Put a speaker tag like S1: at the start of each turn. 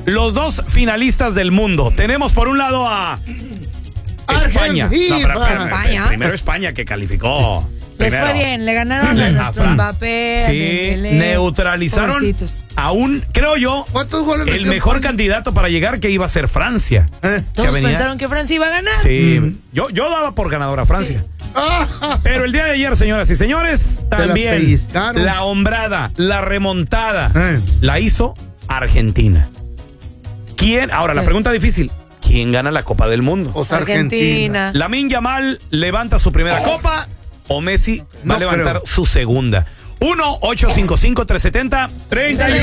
S1: los dos finalistas del mundo. Tenemos por un lado a España.
S2: España.
S1: Primero España, que calificó.
S2: Les fue bien, le ganaron a nuestro Mbappé.
S1: Sí, neutralizaron a un, creo yo, el mejor candidato para llegar, que iba a ser Francia.
S2: Todos pensaron que Francia iba a ganar.
S1: Sí, yo daba por ganadora a Francia. Sí. Pero el día de ayer, señoras y señores, también la hombrada, la remontada, la hizo Argentina. ¿Quién? Ahora, la pregunta difícil. ¿Quién gana la Copa del Mundo?
S2: Argentina.
S1: Lamine Yamal levanta su primera copa o Messi va a levantar su segunda. 1-855-370-3100.